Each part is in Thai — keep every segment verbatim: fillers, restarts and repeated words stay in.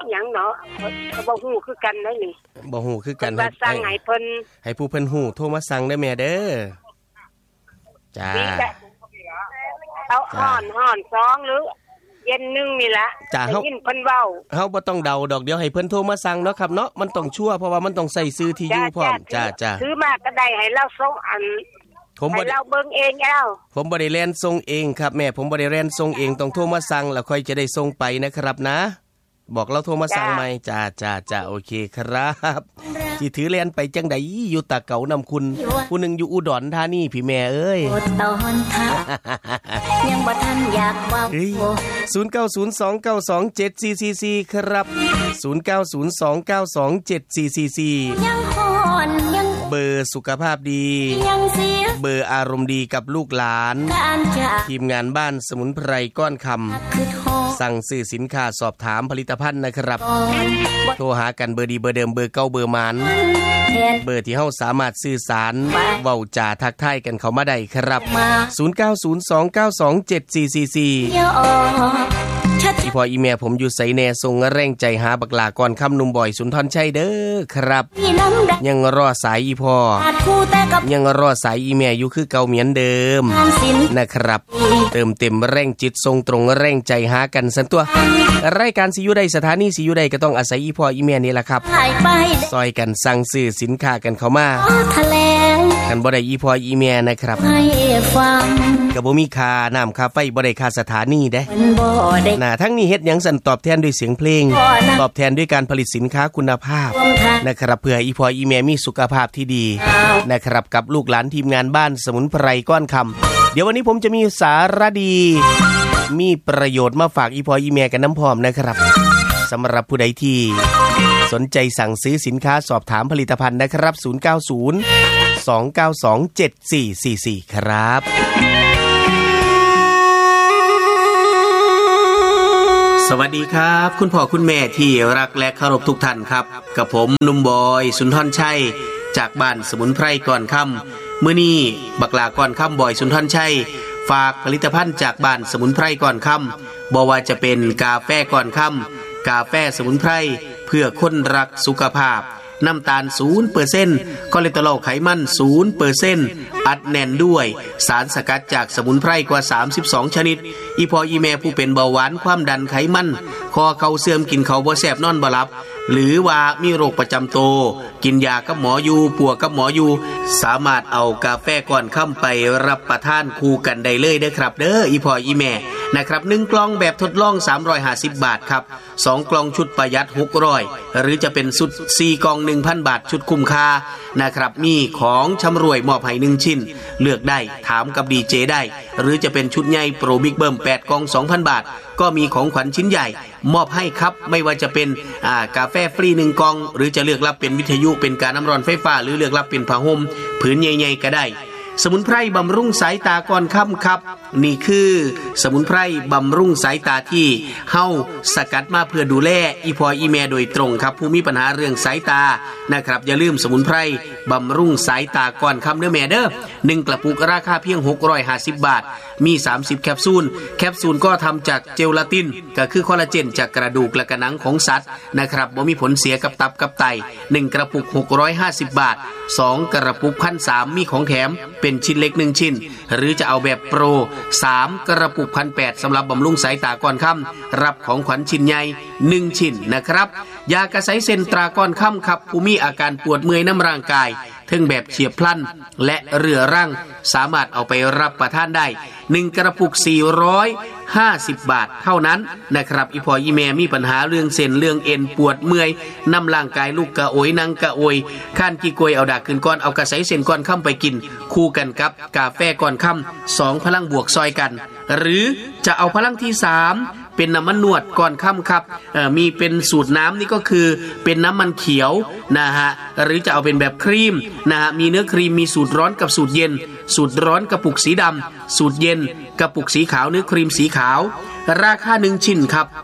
หยังเนาะก็บ่ฮู้คือกันได้นี่บ่ฮู้คือกันว่าสั่งให้เพิ่นให้ผู้เพิ่นฮู้โทรมาสั่งได้แม่เด้อจ้าเอาฮ้อนฮ้อนสองหรือเย็นนึงนี่ล่ะได้ยินเพิ่นเว้าเฮาบ่ต้องเดาดอกเดี๋ยวให้เพิ่นโทรมาสั่งเนาะครับเนาะมันต้องชัวร์เพราะว่ามันต้องใส่ชื่อที่อยู่พร้อมจ้าๆซื้อมาก็ได้ให้เราส่งอันผมบ่เราเบิ่งเองเอ้าผมบ่ได้แล่นส่งเองครับแม่ผมบ่ได้แล่นส่งเองต้องโทรมาสั่งแล้วค่อยจะได้ส่งไปนะครับนะบอกเราโทรมาสั่งใหม่จ้าๆๆโอเคครับสิถือแล่นไปจังได๋อยู่ตะเก๋านำคุณผู้นึงอยู่อุดรธานีพี่แม่เอ้ยยังบ่ทันอยากเว้าศูนย์ เก้า ศูนย์ สอง เก้า สอง เจ็ด สี่ สี่ สี่ครับศูนย์ เก้า ศูนย์ สอง เก้า สอง เจ็ด สี่ สี่ สี่ยังฮ้อนยังเบอร์สุขภาพดีเบอร์อารมณ์ดีกับลูกหลานทีมงานบ้านสมุนไพรก้อนคำสั่งซื้อสินค้าสอบถามผลิตภัณฑ์นะครับโทรหากันเบอร์ดีเบอร์เดิมเบอร์เก่าเบอร์มันเบอร์ที่เฮาสามารถสื่อสารเว้าจาทักทายกันเข้ามาได้ครับศูนย์ เก้า ศูนย์ สอง เก้า สอง เจ็ด สี่ สี่ สี่อีพออีเมียผมอยู่ไสแน่ส่งแรงใจหาบักหลาก่อนค่ำหนุ่มบ่อยสุนทรชัยเด้อครับยังรอสายอีพอยังรอสายอีเมียอยู่คือเก่าเหมือนเดิมนะครับเติมเต็มแรงจิตทรงตรงแรงใจหากันสันตัวรายการสิอยู่ใดสถานีสิอยู่ใดก็ต้องอาศัยอีพออีเมียนี่แหละครับซอยกันสั่งซื้อสินค้ากันเข้ามากันบ่ได้อีพออีเมียนะครับก็บ่มีค่าน้ำค่าไฟบ่ได้ค่าสถานีเด้น่ะทั้งนี้เฮ็ดหยังสั่นตอบแทนด้วยเสียงเพลงตอบแทนด้วยการผลิตสินค้าคุณภาพนะครับเพื่ออีพออีเมียมีสุขภาพที่ดีนะครับกับลูกหลานทีมงานบ้านสมุนไพรก้อนคำเดี๋ยววันนี้ผมจะมีสาระดีมีประโยชน์มาฝากอีพออีเมียกันน้ำพร้อมนะครับสำหรับผู้ใดที่สนใจสั่งซื้อสินค้าสอบถามผลิตภัณฑ์นะครับศูนย์ เก้า ศูนย์ สอง เก้า สอง เจ็ด สี่ สี่ สี่ครับสวัสดีครับคุณพ่อคุณแม่ที่รักและเคารพทุกท่านครับกับผมหนุ่มบอยสุนทรชัยจากบ้านสมุนไพรก่อนค่ำมื้อนี้บักหลาก่อนค่ำบอยสุนทรชัยฝากผลิตภัณฑ์จากบ้านสมุนไพรก่อนค่ำบ่ว่าจะเป็นกาแฟก่อนค่ำกาแฟสมุนไพรเพื่อคนรักสุขภาพน้ำตาล ศูนย์เปอร์เซ็นต์ คอเลสเตอรอลไขมัน ศูนย์เปอร์เซ็นต์ อัดแน่นด้วยสารสกัดจากสมุนไพรกว่าสามสิบสองชนิดอีพออีแม่ผู้เป็นเบาหวานความดันไขมันคอเข่าเสื่อมกินข้าวบ่แซ่บนอนบ่หลับหรือว่ามีโรคประจำตัวกินยากับหมออยู่ปัวกับหมออยู่สามารถเอากาแฟก่อนค่ำไปรับประทานคู่กันได้เลยเด้อครับเด้ออีพออีแม่นะครับหนึ่งกล่องแบบทดลองสามร้อยห้าสิบบาทครับสองกล่องชุดประหยัดหกร้อยหรือจะเป็นชุดสี่กล่อง หนึ่งพัน บาทชุดคุ้มค่านะครับมีของชำร่วยมอบให้หนึ่งชิ้นเลือกได้ถามกับดีเจได้หรือจะเป็นชุดใหญ่โปรบิ๊กเบิ้มแปดกล่อง สองพัน บาทก็มีของขวัญชิ้นใหญ่มอบให้ครับไม่ว่าจะเป็นอ่ากาแฟฟรีหนึ่งกล่องหรือจะเลือกรับเป็นวิทยุเป็นการน้ำร้อนไฟฟ้าหรือเลือกรับเป็นผ้าห่มผืนใหญ่ๆก็ได้สมุนไพรบำรุงสายตาก่อนค่ำครับนี่คือสมุนไพรบำรุงสายตาที่เฮาสกัดมาเพื่อดูแลอีพออีแม่โดยตรงครับผู้มีปัญหาเรื่องสายตานะครับอย่าลืมสมุนไพรบำรุงสายตาก่อนค่ำเด้อแม่เด้อหนึ่งกระปุกราคาเพียงหกร้อยห้าสิบบาทมีสามสิบแคปซูลแคปซูลก็ทำจากเจลาตินก็คือคอลลาเจนจากกระดูกและกระหนังของสัตว์นะครับบ่มีผลเสียกับตับกับไตหนึ่งกระปุกหกร้อยห้าสิบบาทสองกระปุก หนึ่งพันสามร้อย มีของแถมเป็นชิ้นเล็กหนึ่งชิ้นหรือจะเอาแบบโปรสามกระปุก หนึ่งพันแปดร้อย สำหรับบำรุงสายตาก่อนค่ำรับของขวัญชิ้นใหญ่หนึ่งชิ้นนะครับยากระไสเซนตราก่อนค่ำครับผู้มีอาการปวดเมื่อยน้ำร่างกายถึงแบบเฉียบพลันและเรื้อรังสามารถเอาไปรับประทานได้หนึ่งกระปุกสี่ร้อยห้าสิบบาทเท่านั้นนะครับอีพออีแม่มีปัญหาเรื่องเส้นเรื่องเอ็นปวดเมื่อยน้ำร่างกายลูกกระโอยนั่งกระโอยข้านกี่กวยเอาดากขึ้นก้อนเอากระไสเส้นก้อนค่ำไปกินคู่กันกับกาแฟก้อนค่ำสองพลังบวกซอยกันหรือจะเอาพลังที่สามเป็นน้ำมันนวดก่อนค่ำครับมีเป็นสูตรน้ำนี่ก็คือเป็นน้ำมันเขียวนะฮะหรือจะเอาเป็นแบบครีมนะฮะมีเนื้อครีมมีสูตรร้อนกับสูตรเย็นสูตรร้อนกระปุกสีดำสูตรเย็นกระปุกสีขาวเนื้อครีมสีขาวราคาหนึ่งชิ้นครับ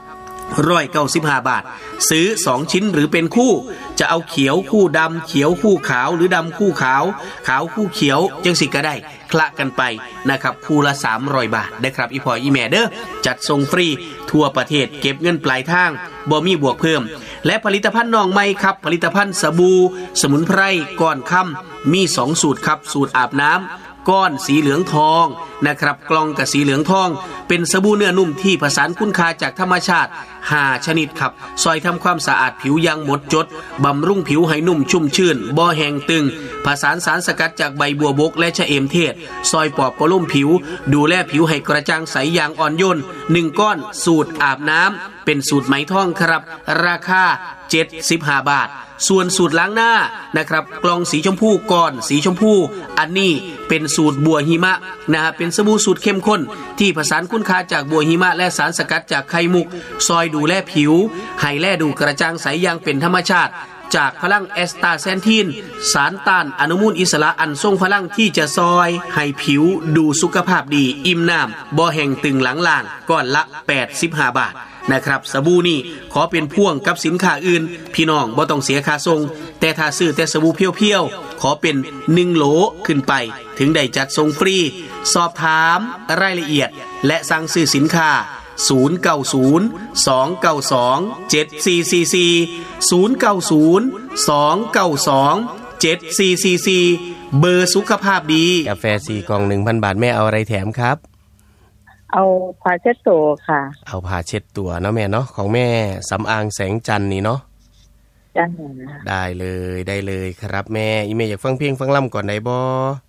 ร้อยเก้าสิบห้าบาทซื้อสองชิ้นหรือเป็นคู่จะเอาเขียวคู่ดำเขียวคู่ขาวหรือดำคู่ขาวขาวคู่เขียวจังสิก็ได้คละกันไปนะครับคู่ละสามร้อยบาทได้ครับอีพออีแม่เด้อจัดส่งฟรีทั่วประเทศเก็บเงินปลายทางบ่มีบวกเพิ่มและผลิตภัณฑ์น้องใหม่ครับผลิตภัณฑ์สบู่สมุนไพรก้อนค่ำมีสองสูตรครับสูตรอาบน้ำก้อนสีเหลืองทองนะครับกล่องกับสีเหลืองทองเป็นสบู่เนื้อนุ่มที่ผสานคุณค่าจากธรรมชาติห้าชนิดครับซอยทำความสะอาดผิวอย่างหมดจดบำรุงผิวให้นุ่มชุ่มชื่นบ่แห้งตึงผสานสารสกัดจากใบบัวบกและชะเอมเทศซอยปอบประโลมผิวดูแลผิวให้กระจ่างใสอย่างอ่อนโยนหนึ่งก้อนสูตรอาบน้ำเป็นสูตรไหมทองครับราคาเจ็ดสิบห้าบาทส่วนสูตรล้างหน้านะครับกล่องสีชมพูก้อนสีชมพูอันนี้เป็นสูตรบัวหิมะนะฮะเป็นสบู่สูตรเข้มข้นที่ผสานคุณค่าจากบัวหิมะและสารสกัดจากไข่มุกซอยดูแลผิวให้แลดูกระจ่างใสอย่างเป็นธรรมชาติจากพลังแอสตาแซนทินสารต้านอนุมูลอิสระอันทรงพลังที่จะซอยให้ผิวดูสุขภาพดีอิ่มน้ำบ่แห้งตึงหลังล่างก้อนละแปดสิบห้าบาทนะครับสบู่นี่ขอเป็นพ่วงกับสินค้าอื่นพี่น้องบ่ต้องเสียค่าส่งแต่ถ้าซื้อแต่สบู่เพียวๆขอเป็นหนึ่งโหลขึ้นไปถึงได้จัดส่งฟรีสอบถามรายละเอียดและสั่งซื้อสินค้าศูนย์ เก้า ศูนย์ สอง เก้า สอง เจ็ด สี่ สี่ สี่ ศูนย์ เก้า ศูนย์ สอง เก้า สอง เจ็ด สี่ สี่ สี่เบอร์สุขภาพดีกาแฟสี่กล่อง หนึ่งพัน บาทแม่เอาอะไรแถมครับเอาผ้าเช็ดตัวค่ะเอาผ้าเช็ดตัวเนาะแม่เนาะของแม่สำอางแสงจันทร์นี่เนาะจ้ะได้เลยได้เลยครับแม่อีเมย์อยากฟังเพลงฟังล่ำก่อนได้บ่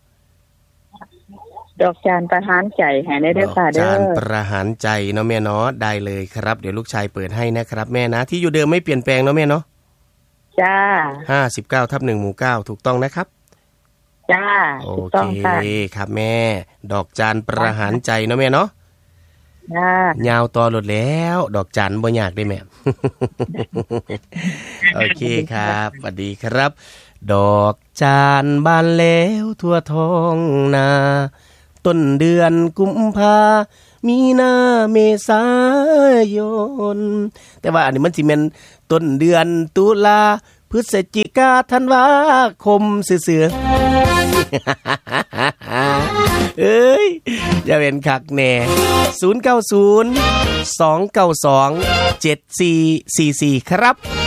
ดอกจานประหารใจให้ได้ด้วยค่ะเด้อดอกจานประหารใจเนาะแม่เนาะได้เลยครับเดี๋ยวลูกชายเปิดให้นะครับแม่นะที่อยู่เดิมไม่เปลี่ยนแปลงเนาะแม่เนาะจ้าห้าสิบเก้าทับหนึ่งหมู่เก้าถูกต้องนะครับจ้าโอเคครับแม่ดอกจานประหารใจเนาะแม่เนาะยาวต่อหลดแล้วดอกจันบ่ยากได้แม่ โอเคครับสวัสดีครับดอกจานบานแล้วทั่วท้องนาต้นเดือนกุมภามีนาเมษายนแต่ว่าอันนี้มันสิแม่นต้นเดือนตุลาพฤศจิกาธันวาคมซื่อๆเอ้ยอย่าเป็นคักแน่ศูนย์ เก้า ศูนย์ สอง เก้า สอง เจ็ด สี่ สี่ สี่ครับ